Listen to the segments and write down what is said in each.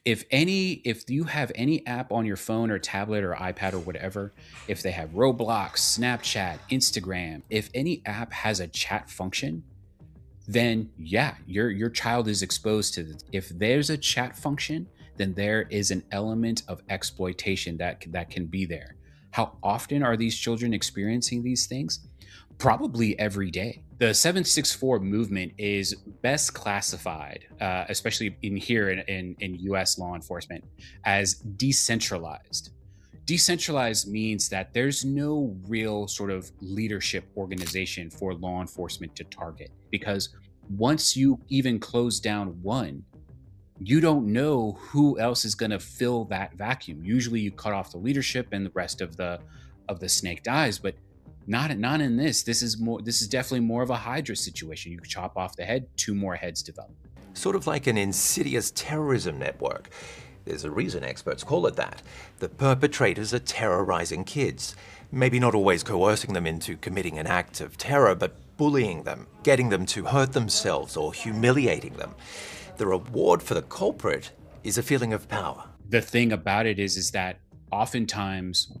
if you have any app on your phone or tablet or iPad or whatever, if they have Roblox, Snapchat, Instagram, if any app has a chat function, then yeah, your child is exposed to this. If there's a chat function, then there is an element of exploitation that can be there. How often are these children experiencing these things? Probably every day. The 764 movement is best classified, especially in here in US law enforcement, as decentralized. Decentralized means that there's no real sort of leadership organization for law enforcement to target, because once you even close down one, you don't know who else is going to fill that vacuum. Usually you cut off the leadership and the rest of the snake dies, but not in this. This is definitely more of a Hydra situation. You chop off the head, two more heads develop. Sort of like an insidious terrorism network. There's a reason experts call it that. The perpetrators are terrorizing kids. Maybe not always coercing them into committing an act of terror, but bullying them, getting them to hurt themselves or humiliating them. The reward for the culprit is a feeling of power. The thing about it is that oftentimes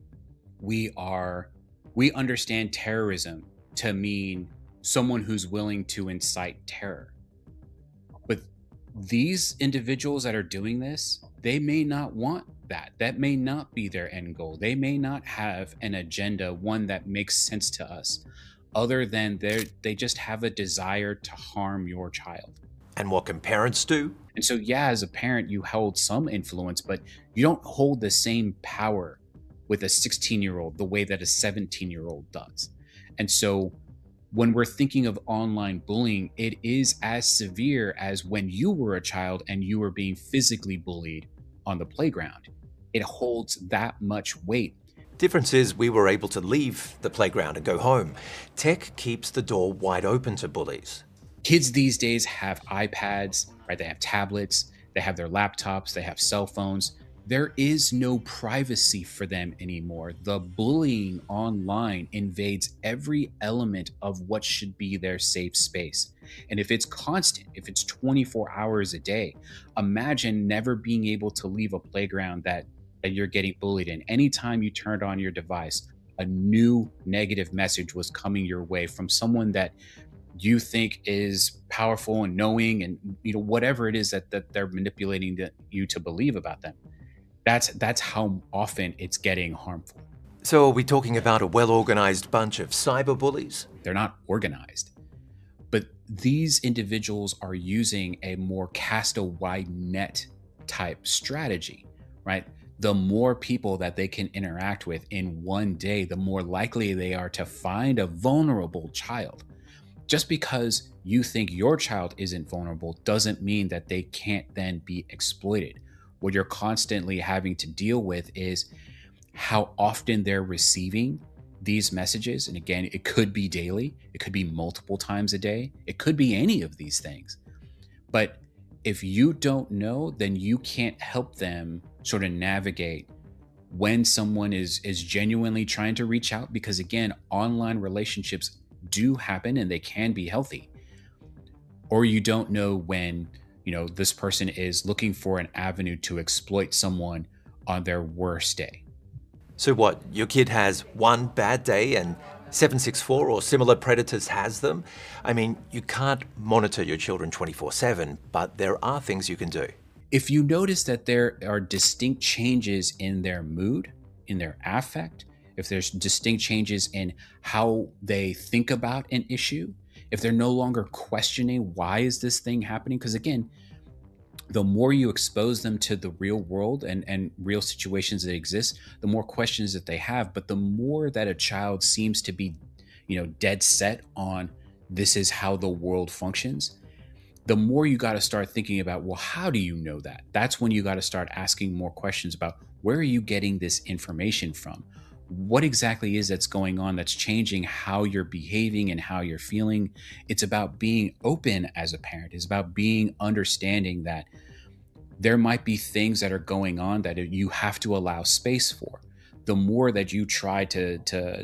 we understand terrorism to mean someone who's willing to incite terror. But these individuals that are doing this, they may not want that. That may not be their end goal. They may not have an agenda, one that makes sense to us, other than they just have a desire to harm your child. And what can parents do? And so, yeah, as a parent, you hold some influence, but you don't hold the same power with a 16-year-old the way that a 17-year-old does. And so, when we're thinking of online bullying, it is as severe as when you were a child and you were being physically bullied on the playground. It holds that much weight. Difference is we were able to leave the playground and go home. Tech keeps the door wide open to bullies. Kids these days have iPads, right? They have tablets, they have their laptops, they have cell phones. There is no privacy for them anymore. The bullying online invades every element of what should be their safe space. And if it's constant, if it's 24 hours a day, imagine never being able to leave a playground that you're getting bullied in. Anytime you turned on your device, a new negative message was coming your way from someone that you think is powerful and knowing, and whatever it is that they're manipulating you to believe about them. That's how often it's getting harmful. So are we talking about a well-organized bunch of cyberbullies? They're not organized, but these individuals are using a more cast a wide net type strategy, right? The more people that they can interact with in one day, the more likely they are to find a vulnerable child. Just because you think your child isn't vulnerable doesn't mean that they can't then be exploited. What you're constantly having to deal with is how often they're receiving these messages. And again, it could be daily, it could be multiple times a day, it could be any of these things. But if you don't know, then you can't help them sort of navigate when someone is genuinely trying to reach out, because again, online relationships do happen and they can be healthy. Or you don't know when this person is looking for an avenue to exploit someone on their worst day. So what, your kid has one bad day and 764 or similar predators has them? I mean, you can't monitor your children 24/7, but there are things you can do. If you notice that there are distinct changes in their mood, in their affect, if there's distinct changes in how they think about an issue, if they're no longer questioning why is this thing happening, because again, the more you expose them to the real world and real situations that exist, the more questions that they have. But the more that a child seems to be, dead set on this is how the world functions, the more you got to start thinking about, well, how do you know that? That's when you got to start asking more questions about where are you getting this information from? What exactly is that's going on that's changing how you're behaving and how you're feeling? It's about being open as a parent. It's about being understanding that there might be things that are going on that you have to allow space for. The more that you try to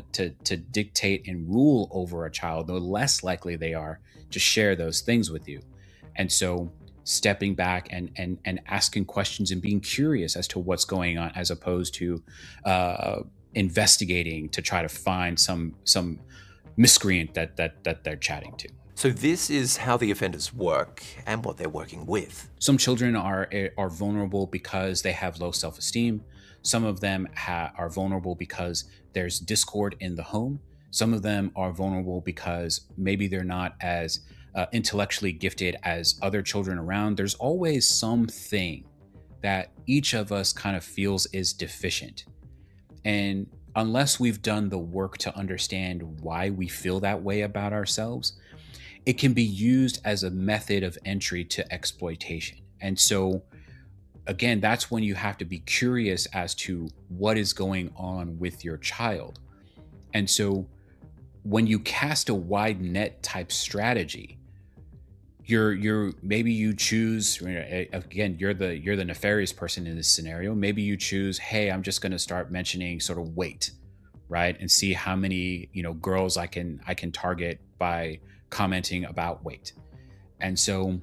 dictate and rule over a child, the less likely they are to share those things with you. And so stepping back and asking questions and being curious as to what's going on, as opposed to investigating to try to find some miscreant that they're chatting to. So this is how the offenders work and what they're working with. Some children are vulnerable because they have low self-esteem. Some of them are vulnerable because there's discord in the home. Some of them are vulnerable because maybe they're not as intellectually gifted as other children around. There's always something that each of us kind of feels is deficient. And unless we've done the work to understand why we feel that way about ourselves, it can be used as a method of entry to exploitation. And so, again, that's when you have to be curious as to what is going on with your child. And so when you cast a wide net type strategy, maybe you choose, again, you're the nefarious person in this scenario. Maybe you choose, hey, I'm just going to start mentioning sort of weight, right? And see how many, girls I can target by commenting about weight. And so,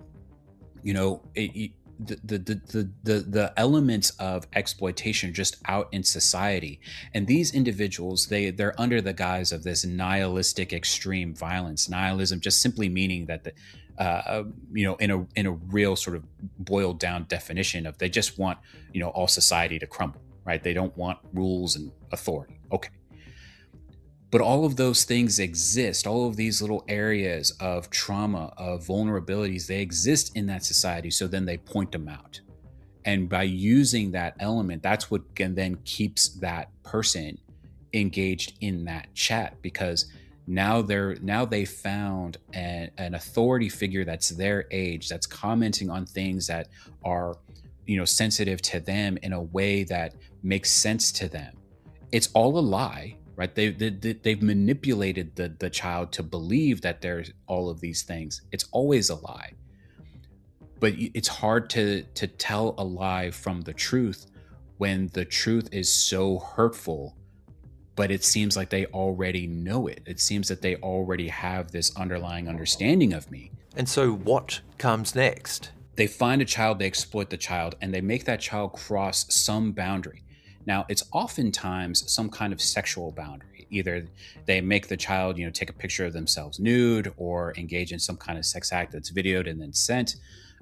the elements of exploitation just out in society, and these individuals, they're under the guise of this nihilistic extreme violence. Nihilism just simply meaning that in a real sort of boiled down definition of, they just want all society to crumble, right? They don't want rules and authority. Okay. But all of those things exist. All of these little areas of trauma, of vulnerabilities, they exist in that society. So then they point them out. And by using that element, that's what then keeps that person engaged in that chat, because now they found an authority figure that's their age, that's commenting on things that are, sensitive to them in a way that makes sense to them. It's all a lie. Right? They've manipulated the child to believe that there's all of these things. It's always a lie. But it's hard to tell a lie from the truth when the truth is so hurtful, but it seems like they already know it. It seems that they already have this underlying understanding of me. And so what comes next? They find a child, they exploit the child, and they make that child cross some boundary. Now, it's oftentimes some kind of sexual boundary. Either they make the child, take a picture of themselves nude, or engage in some kind of sex act that's videoed and then sent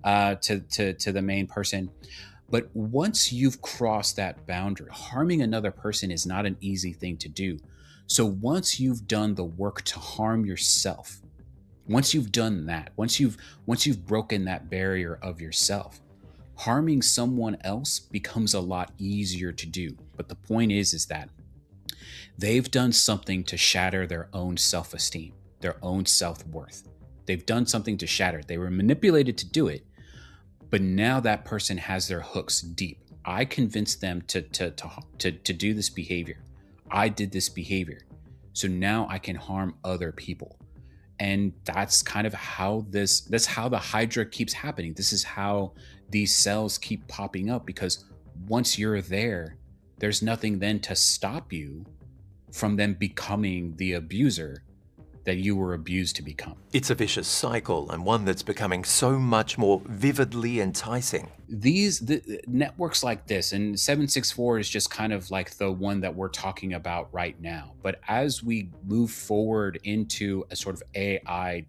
to the main person. But once you've crossed that boundary, harming another person is not an easy thing to do. So once you've done the work to harm yourself, once you've done that, once you've broken that barrier of yourself, harming someone else becomes a lot easier to do. But the point is that they've done something to shatter their own self-esteem, their own self-worth. They've done something to shatter it. They were manipulated to do it, but now that person has their hooks deep. I convinced them to do this behavior. I did this behavior. So now I can harm other people. And that's kind of how that's how the Hydra keeps happening. This is how these cells keep popping up, because once you're there, there's nothing then to stop you from them becoming the abuser that you were abused to become. It's a vicious cycle, and one that's becoming so much more vividly enticing. The networks like this, and 764 is just kind of like the one that we're talking about right now. But as we move forward into a sort of AI,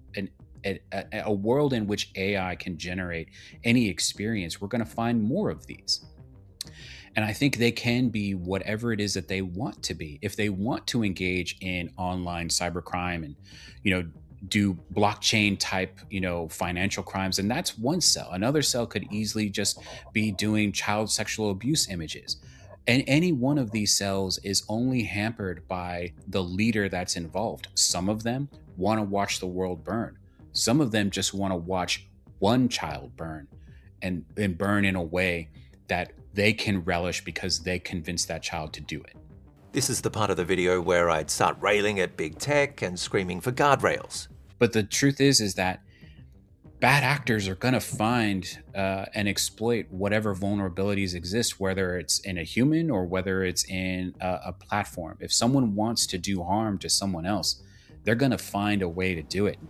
a world in which AI can generate any experience, we're going to find more of these. And I think they can be whatever it is that they want to be. If they want to engage in online cybercrime and, do blockchain type, financial crimes, and that's one cell. Another cell could easily just be doing child sexual abuse images. And any one of these cells is only hampered by the leader that's involved. Some of them want to watch the world burn. Some of them just want to watch one child burn and burn in a way that they can relish because they convinced that child to do it. This is the part of the video where I'd start railing at big tech and screaming for guardrails. But the truth is that bad actors are going to find and exploit whatever vulnerabilities exist, whether it's in a human or whether it's in a platform. If someone wants to do harm to someone else, they're going to find a way to do it.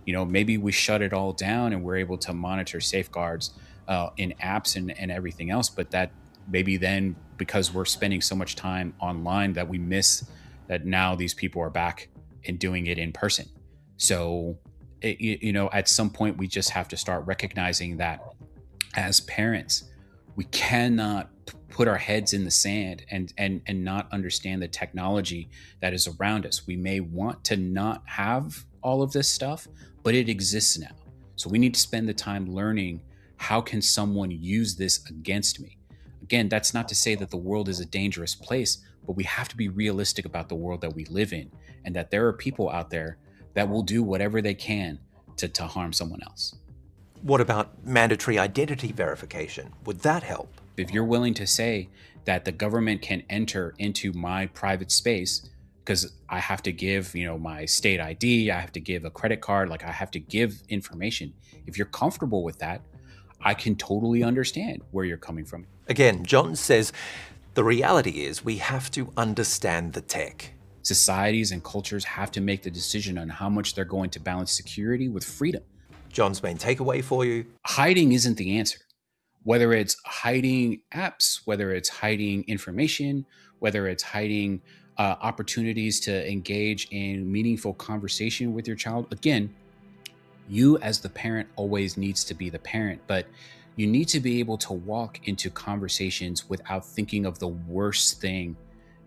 Maybe we shut it all down and we're able to monitor safeguards in apps and everything else. But that maybe then, because we're spending so much time online, that we miss that now these people are back and doing it in person. So, at some point we just have to start recognizing that as parents, we cannot put our heads in the sand and not understand the technology that is around us. We may want to not have all of this stuff, but it exists now. So we need to spend the time learning, how can someone use this against me? Again, that's not to say that the world is a dangerous place, but we have to be realistic about the world that we live in, and that there are people out there that will do whatever they can to harm someone else. What about mandatory identity verification? Would that help? If you're willing to say that the government can enter into my private space, because I have to give, my state ID, I have to give a credit card, like I have to give information. If you're comfortable with that, I can totally understand where you're coming from. Again, John says the reality is we have to understand the tech. Societies and cultures have to make the decision on how much they're going to balance security with freedom. John's main takeaway for you: hiding isn't the answer. Whether it's hiding apps, whether it's hiding information, whether it's hiding opportunities to engage in meaningful conversation with your child. Again, you as the parent always needs to be the parent, but you need to be able to walk into conversations without thinking of the worst thing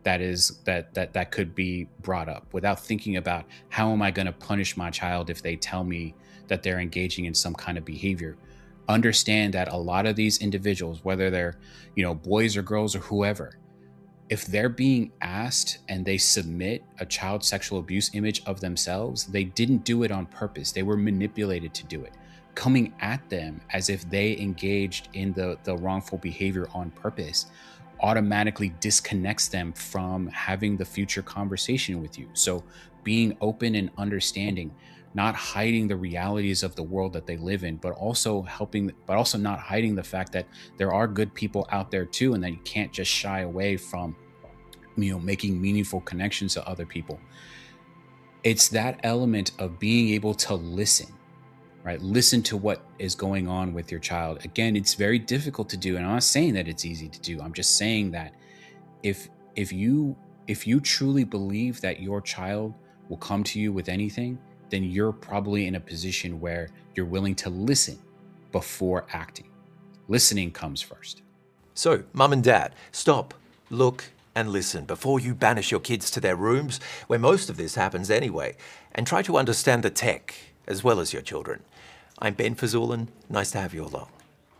that could be brought up, without thinking about how am I going to punish my child if they tell me that they're engaging in some kind of behavior. Understand that a lot of these individuals, whether they're, boys or girls or whoever, if they're being asked and they submit a child sexual abuse image of themselves, they didn't do it on purpose. They were manipulated to do it. Coming at them as if they engaged in the wrongful behavior on purpose automatically disconnects them from having the future conversation with you. So being open and understanding, not hiding the realities of the world that they live in, but also not hiding the fact that there are good people out there too, and that you can't just shy away from, making meaningful connections to other people. It's that element of being able to listen, right? Listen to what is going on with your child. Again, it's very difficult to do, and I'm not saying that it's easy to do. I'm just saying that if you truly believe that your child will come to you with anything, then you're probably in a position where you're willing to listen before acting. Listening comes first. So, mum and dad, stop, look, and listen before you banish your kids to their rooms, where most of this happens anyway, and try to understand the tech as well as your children. I'm Ben Fazulin. Nice to have you along.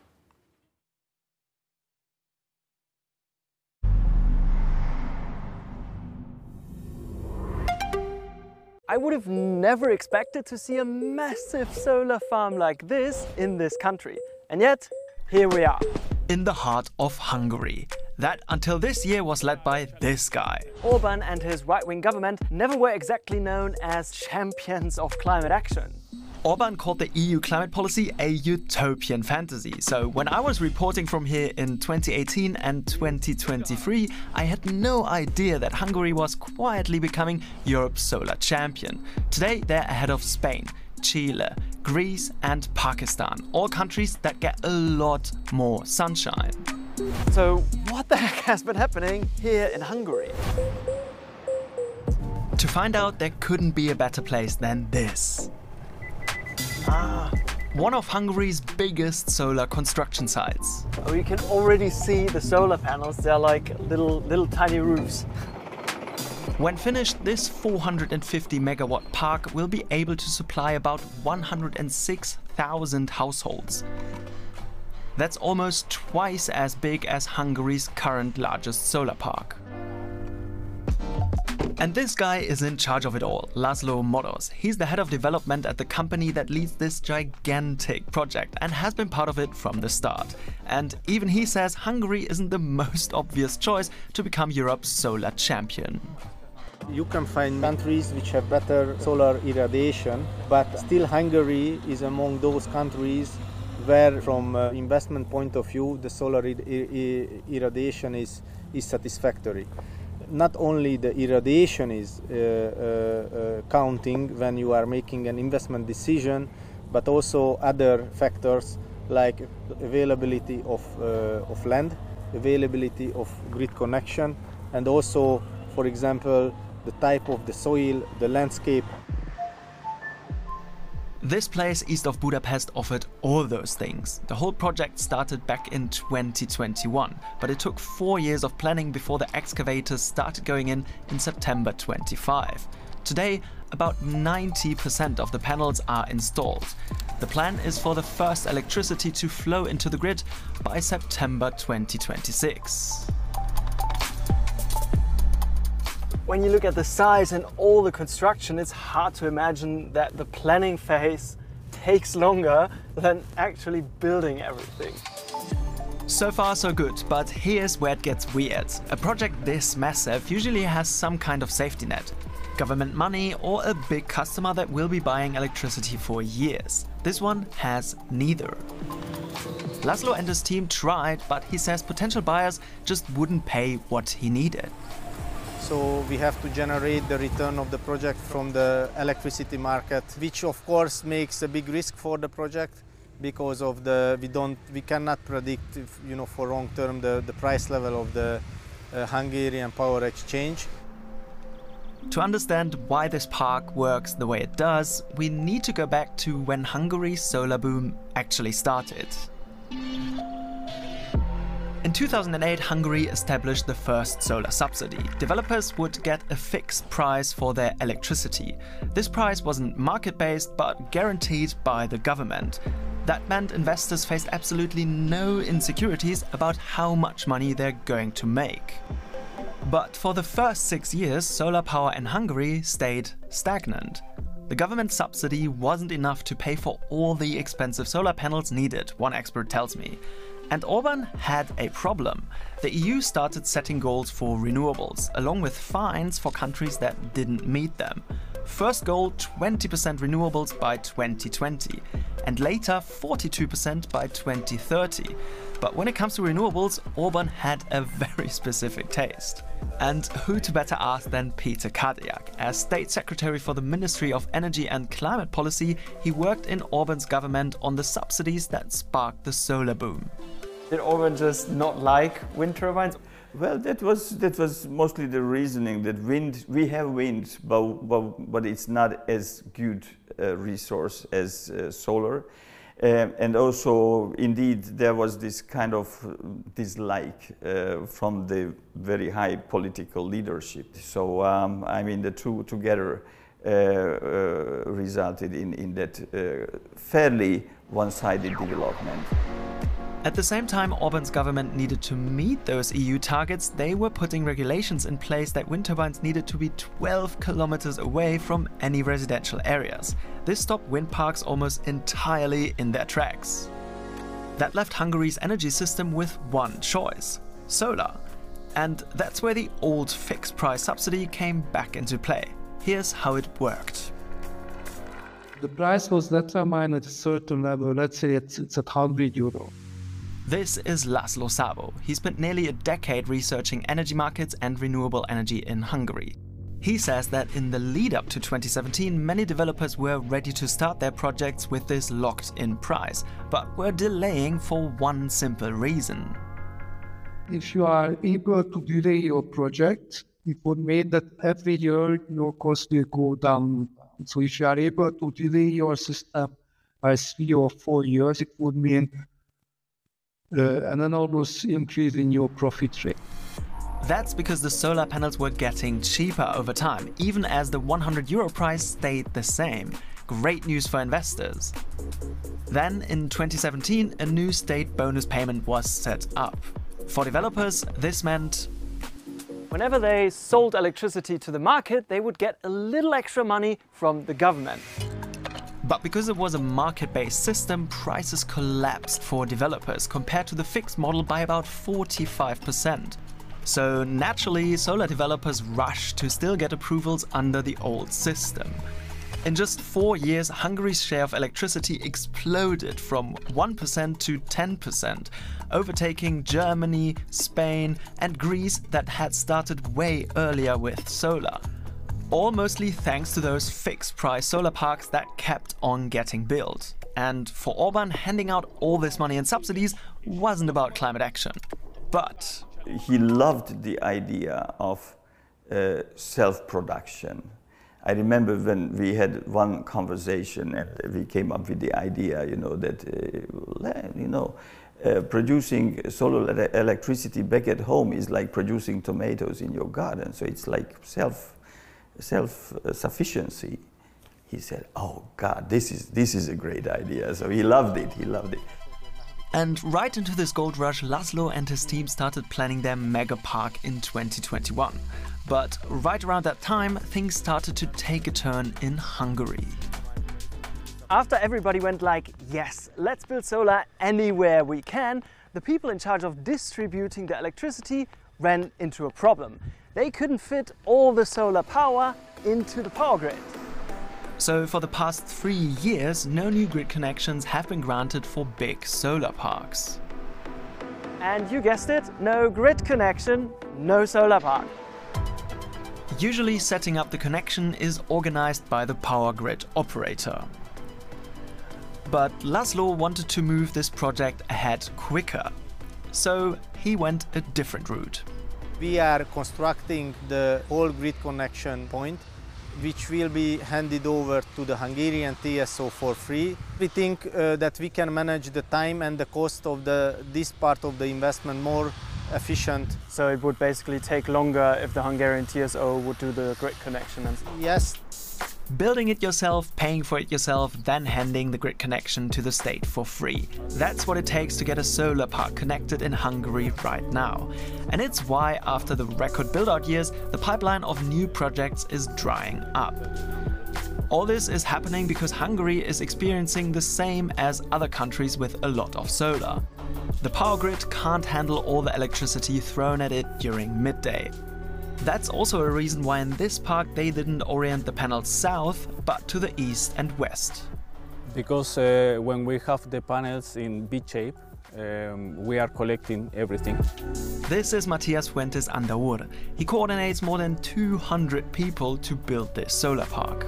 I would have never expected to see a massive solar farm like this in this country. And yet, here we are. In the heart of Hungary. That, until this year, was led by this guy. Orban and his right-wing government never were exactly known as champions of climate action. Orban called the EU climate policy a utopian fantasy. So when I was reporting from here in 2018 and 2023, I had no idea that Hungary was quietly becoming Europe's solar champion. Today they're ahead of Spain, Chile, Greece and Pakistan, all countries that get a lot more sunshine. So what the heck has been happening here in Hungary? To find out, there couldn't be a better place than this. One of Hungary's biggest solar construction sites. Oh, you can already see the solar panels. They're like little tiny roofs. When finished, this 450 megawatt park will be able to supply about 106,000 households. That's almost twice as big as Hungary's current largest solar park. And this guy is in charge of it all, Laszlo Modos. He's the head of development at the company that leads this gigantic project and has been part of it from the start. And even he says Hungary isn't the most obvious choice to become Europe's solar champion. You can find countries which have better solar irradiation, but still Hungary is among those countries where, from an investment point of view, the solar irradiation is satisfactory. not only the irradiation is counting when you are making an investment decision, but also other factors like availability of land, availability of grid connection, and also, for example, the type of the soil, the landscape. This place east of Budapest offered all those things. The whole project started back in 2021, but it took 4 years of planning before the excavators started going in September 25. Today, about 90% of the panels are installed. The plan is for the first electricity to flow into the grid by September 2026. When you look at the size and all the construction, it's hard to imagine that the planning phase takes longer than actually building everything. So far so good, but here's where it gets weird. A project this massive usually has some kind of safety net. Government money or a big customer that will be buying electricity for years. This one has neither. Laszlo and his team tried, but he says potential buyers just wouldn't pay what he needed. So we have to generate the return of the project from the electricity market, which of course makes a big risk for the project because of we cannot predict, for long term the price level of the Hungarian power exchange. To understand why this park works the way it does, we need to go back to when Hungary's solar boom actually started. In 2008, Hungary established the first solar subsidy. Developers would get a fixed price for their electricity. This price wasn't market-based, but guaranteed by the government. That meant investors faced absolutely no insecurities about how much money they're going to make. But for the first 6 years, solar power in Hungary stayed stagnant. The government subsidy wasn't enough to pay for all the expensive solar panels needed, one expert tells me. And Orban had a problem. The EU started setting goals for renewables, along with fines for countries that didn't meet them. First goal, 20% renewables by 2020, and later 42% by 2030. But when it comes to renewables, Orban had a very specific taste. And who to better ask than Peter Kadiak? As State Secretary for the Ministry of Energy and Climate Policy, he worked in Orban's government on the subsidies that sparked the solar boom. Did Orban just not like wind turbines? Well, that was mostly the reasoning that we have wind, but it's not as good a resource as solar. And also, indeed, there was this kind of dislike from the very high political leadership. So, I mean, the two together resulted in that fairly one-sided development. At the same time Orban's government needed to meet those EU targets, they were putting regulations in place that wind turbines needed to be 12 kilometers away from any residential areas. This stopped wind parks almost entirely in their tracks. That left Hungary's energy system with one choice: solar. And that's where the old fixed price subsidy came back into play. Here's how it worked. The price was determined at a certain level, let's say it's at €100. This is Laszlo Szabo. He spent nearly a decade researching energy markets and renewable energy in Hungary. He says that in the lead up to 2017, many developers were ready to start their projects with this locked-in price, but were delaying for one simple reason. If you are able to delay your project, it would mean that every year your cost will go down. So if you are able to delay your system by 3 or 4 years, it would mean an enormous increase in your profit rate. That's because the solar panels were getting cheaper over time, even as the €100 price stayed the same. Great news for investors. Then, in 2017, a new state bonus payment was set up. For developers, this meant whenever they sold electricity to the market, they would get a little extra money from the government. But because it was a market-based system, prices collapsed for developers compared to the fixed model by about 45%. So naturally, solar developers rushed to still get approvals under the old system. In just 4 years, Hungary's share of electricity exploded from 1% to 10%, overtaking Germany, Spain, and Greece that had started way earlier with solar. All mostly thanks to those fixed-price solar parks that kept on getting built. And for Orban, handing out all this money in subsidies wasn't about climate action. But he loved the idea of self-production. I remember when we had one conversation and we came up with the idea, that, producing solar electricity back at home is like producing tomatoes in your garden. So it's like self-sufficiency. He said, "Oh God, this is a great idea." So he loved it. And right into this gold rush, Laszlo and his team started planning their mega park in 2021. But right around that time, things started to take a turn in Hungary. After everybody went like, yes, let's build solar anywhere we can, the people in charge of distributing the electricity ran into a problem. They couldn't fit all the solar power into the power grid. So for the past 3 years, no new grid connections have been granted for big solar parks. And you guessed it, no grid connection, no solar park. Usually setting up the connection is organized by the power grid operator. But Laszlo wanted to move this project ahead quicker. So he went a different route. We are constructing the whole grid connection point, which will be handed over to the Hungarian TSO for free. We think that we can manage the time and the cost of this part of the investment more efficient. So it would basically take longer if the Hungarian TSO would do the grid connection. Yes. Building it yourself, paying for it yourself, then handing the grid connection to the state for free. That's what it takes to get a solar park connected in Hungary right now. And it's why, after the record build-out years, the pipeline of new projects is drying up. All this is happening because Hungary is experiencing the same as other countries with a lot of solar. The power grid can't handle all the electricity thrown at it during midday. That's also a reason why in this park they didn't orient the panels south, but to the east and west. Because when we have the panels in big shape, we are collecting everything. This is Matías Fuentes Andaur. He coordinates more than 200 people to build this solar park.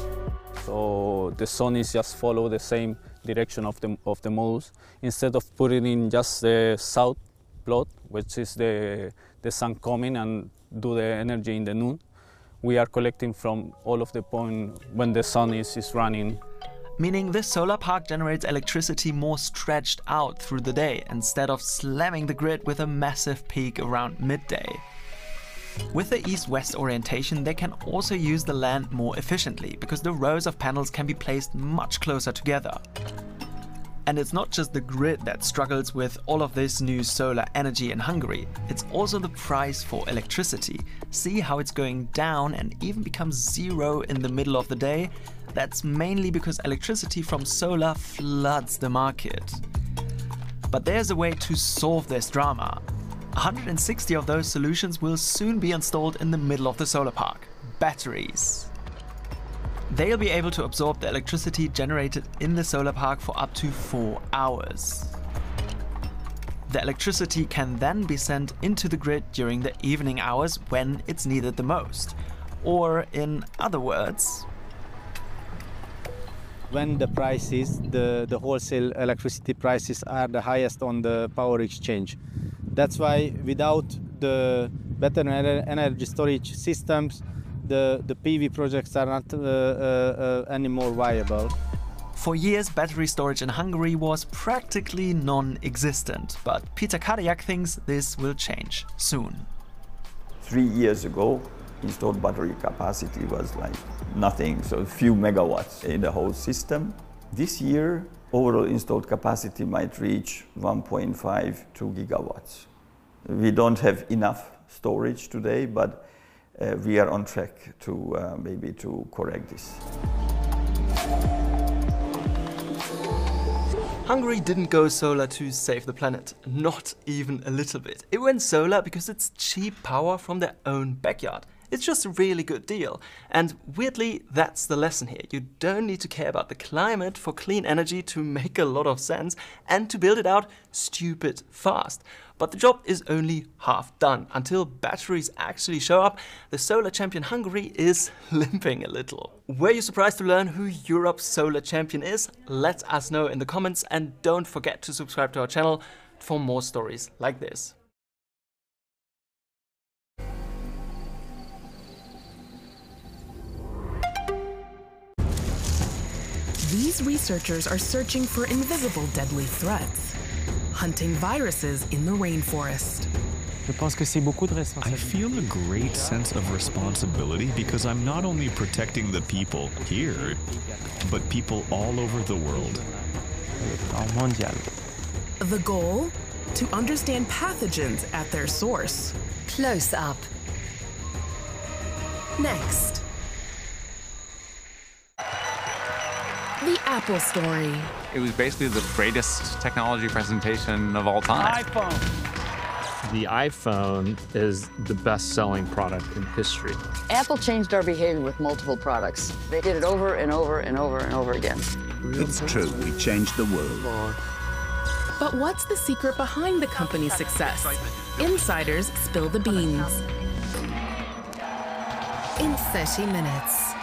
So the sun is just follow the same direction of the modules. Instead of putting in just the south plot, which is the sun coming and do the energy in the noon, we are collecting from all of the point when the sun is running. Meaning this solar park generates electricity more stretched out through the day instead of slamming the grid with a massive peak around midday. With the east-west orientation, they can also use the land more efficiently because the rows of panels can be placed much closer together. And it's not just the grid that struggles with all of this new solar energy in Hungary, it's also the price for electricity. See how it's going down and even becomes zero in the middle of the day? That's mainly because electricity from solar floods the market. But there's a way to solve this drama. 160 of those solutions will soon be installed in the middle of the solar park. Batteries. They'll be able to absorb the electricity generated in the solar park for up to 4 hours. The electricity can then be sent into the grid during the evening hours when it's needed the most. Or in other words, when the prices, the wholesale electricity prices are the highest on the power exchange. That's why without the better energy storage systems, the PV projects are not anymore viable. For years, battery storage in Hungary was practically non-existent, but Peter Kadiak thinks this will change soon. 3 years ago, installed battery capacity was like nothing, so a few megawatts in the whole system. This year, overall installed capacity might reach 1.5 to 2 gigawatts. We don't have enough storage today, but we are on track to maybe to correct this. Hungary didn't go solar to save the planet, not even a little bit. It went solar because it's cheap power from their own backyard. It's just a really good deal. And weirdly, that's the lesson here. You don't need to care about the climate for clean energy to make a lot of sense and to build it out stupid fast. But the job is only half done. Until batteries actually show up, the solar champion Hungary is limping a little. Were you surprised to learn who Europe's solar champion is? Let us know in the comments, and don't forget to subscribe to our channel for more stories like this. These researchers are searching for invisible deadly threats, hunting viruses in the rainforest. I feel a great sense of responsibility because I'm not only protecting the people here, but people all over the world. The goal? To understand pathogens at their source. Close up. Next. The Apple story. It was basically the greatest technology presentation of all time. The iPhone is the best-selling product in history. Apple changed our behavior with multiple products. They did it over and over and over and over again. It's true, we changed the world. But what's the secret behind the company's success? Insiders spill the beans. In 30 minutes.